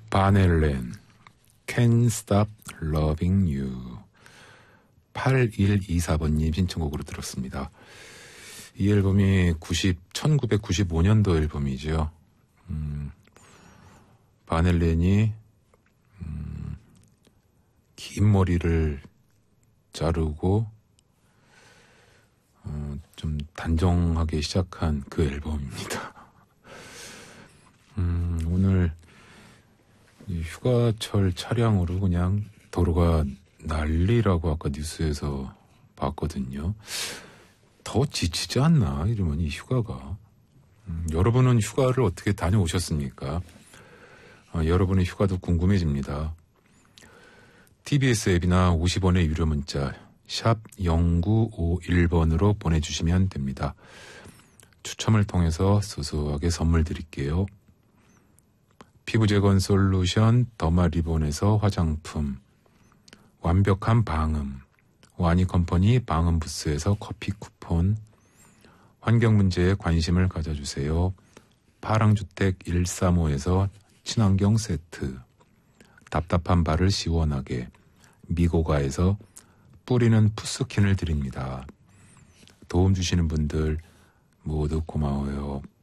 바넬렌 Can't Stop Loving You 8124번님 신청곡으로 들었습니다. 이 앨범이 1995년도 앨범이죠. 바넬렌이 긴 머리를 자르고 좀 단정하게 시작한 그 앨범입니다. 오늘 휴가철 차량으로 그냥 도로가 난리라고 아까 뉴스에서 봤거든요. 더 지치지 않나 이러면 이 휴가가. 여러분은 휴가를 어떻게 다녀오셨습니까? 여러분의 휴가도 궁금해집니다. TBS 앱이나 50원의 유료 문자 샵 0951번으로 보내주시면 됩니다. 추첨을 통해서 소소하게 선물 드릴게요. 피부재건 솔루션 더마 리본에서 화장품, 완벽한 방음, 와니컴퍼니 방음부스에서 커피 쿠폰, 환경문제에 관심을 가져주세요. 파랑주택 135에서 친환경 세트, 답답한 발을 시원하게 미고가에서 뿌리는 푸스킨을 드립니다. 도움 주시는 분들 모두 고마워요.